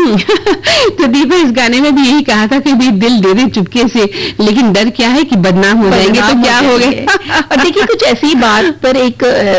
तो दीपा इस गाने में भी यही कहा था कि भी दिल दे दे चुपके से, लेकिन डर क्या है कि बदनाम हो जाएंगे तो क्या हो गए। और देखिए कुछ ऐसी बात पर एक